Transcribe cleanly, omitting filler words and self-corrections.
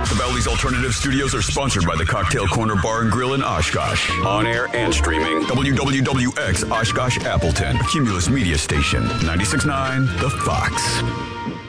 The Bally's Alternative Studios are sponsored by the Cocktail Corner Bar and Grill in Oshkosh. On air and streaming. WWWX Oshkosh Appleton. Cumulus Media Station. 96.9 The Fox.